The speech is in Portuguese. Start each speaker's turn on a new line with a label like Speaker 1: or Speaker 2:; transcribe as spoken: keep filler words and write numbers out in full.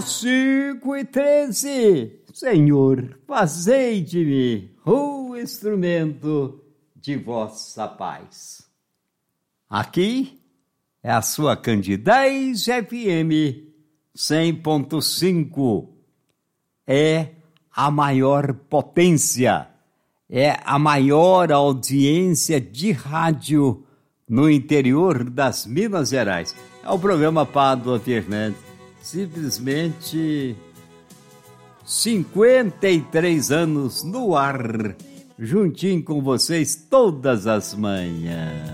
Speaker 1: Cinco e treze. Senhor, fazei de mim o instrumento de vossa paz. Aqui é a sua Candidez F M cem ponto cinco. É a maior potência, é a maior audiência de rádio no interior das Minas Gerais. É o programa Pádua Fernandes. Simplesmente cinquenta e três anos no ar, juntinho com vocês todas as manhãs.